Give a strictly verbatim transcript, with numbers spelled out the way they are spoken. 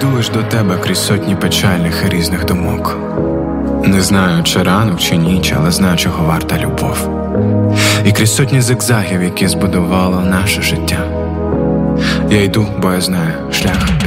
йду лиш до тебе крізь сотні печальних і різних думок. Не знаю, чи ранок, чи ніч, але знаю, чого варта любов. І крізь сотні зигзагів, які збудувало наше життя. Я йду, бо я знаю шлях.